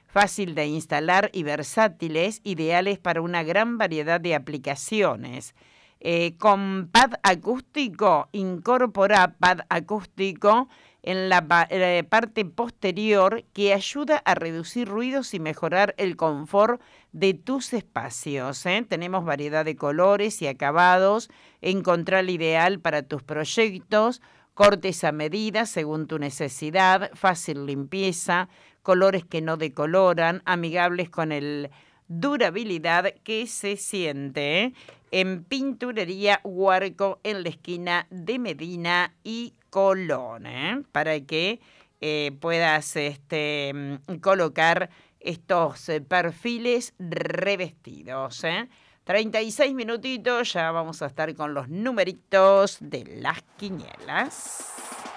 fácil de instalar y versátiles, ideales para una gran variedad de aplicaciones. Con pad acústico, incorpora pad acústico en la parte posterior que ayuda a reducir ruidos y mejorar el confort de tus espacios. Tenemos variedad de colores y acabados. Encontrar el ideal para tus proyectos. Cortes a medida según tu necesidad. Fácil limpieza. Colores que no decoloran. Amigables con el durabilidad que se siente. En Pinturería Huarco, en la esquina de Medina y Colón, para que puedas colocar estos perfiles revestidos. 36 minutitos, ya vamos a estar con los numeritos de las quinielas.